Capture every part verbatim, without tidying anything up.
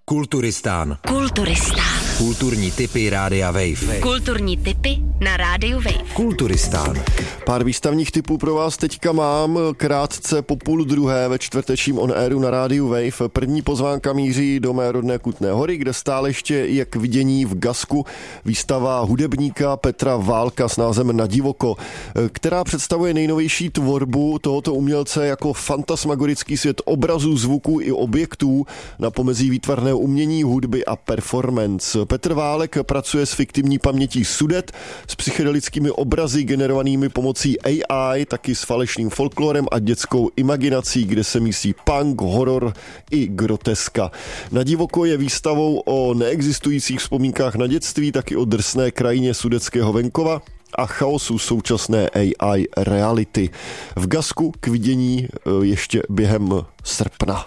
Kulturistán. Kulturistán. Kulturní tipy Rádia Wave. Kulturní tipy na Rádiu Wave. Kulturistán. Pár výstavních tipů pro vás teďka mám krátce po půl druhé ve čtvrtečním on airu na Rádiu Wave. První pozvánka míří do mé rodné Kutné Hory, kde stále ještě je k vidění v Gasku výstava hudebníka Petra Válka s názvem Na divoko, která představuje nejnovější tvorbu tohoto umělce jako fantasmagorický svět obrazů, zvuků i objektů na pomezí výtvarného umění, hudby a performance. Petr Válek pracuje s fiktivní pamětí Sudet, s psychedelickými obrazy generovanými pomocí A I, taky s falešným folklorem a dětskou imaginací, kde se mísí punk, horor i groteska. Na divoko je výstavou o neexistujících vzpomínkách na dětství, taky o drsné krajině sudetského venkova a chaosu současné A I reality. V Gasku k vidění ještě během srpna.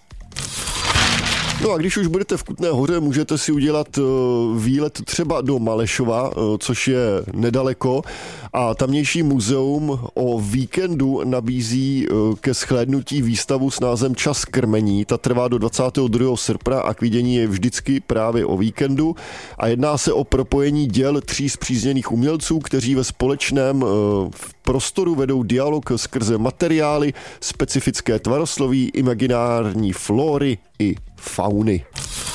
No a když už budete v Kutné Hoře, můžete si udělat výlet třeba do Malešova, což je nedaleko, a tamnější muzeum o víkendu nabízí ke shlédnutí výstavu s názvem Čas krmení. Ta trvá do dvacátého druhého srpna a k vidění je vždycky právě o víkendu a jedná se o propojení děl tří spřízněných umělců, kteří ve společném prostoru vedou dialog skrze materiály, specifické tvarosloví, imaginární flóry i fauny.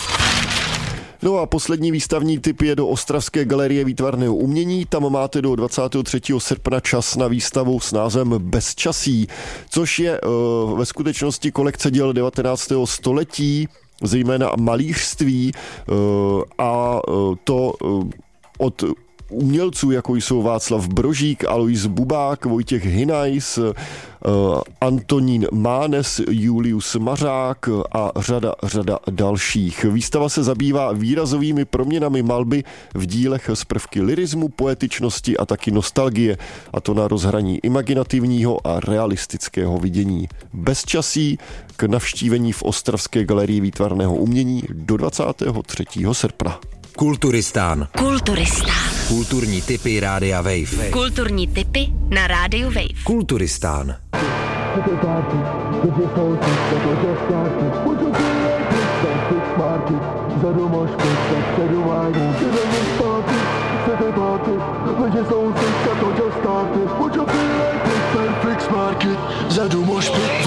No a poslední výstavní tip je do Ostravské galerie výtvarného umění. Tam máte do dvacátého třetího srpna čas na výstavu s názvem Bezčasí, což je uh, ve skutečnosti kolekce děl devatenáctého století, zejména malířství uh, a uh, to uh, od umělců, jako jsou Václav Brožík, Alois Bubák, Vojtěch Hinajs, Antonín Mánes, Julius Mařák a řada, řada dalších. Výstava se zabývá výrazovými proměnami malby v dílech z prvky lyrismu, poetičnosti a taky nostalgie, a to na rozhraní imaginativního a realistického vidění. Bezčasí k navštívení v Ostravské galerii výtvarného umění do dvacátého třetího srpna. Kulturistán. Kulturistán. Kulturní tipy Rádia Wave. Kulturní tipy na Rádiu Wave. Kulturistán. Za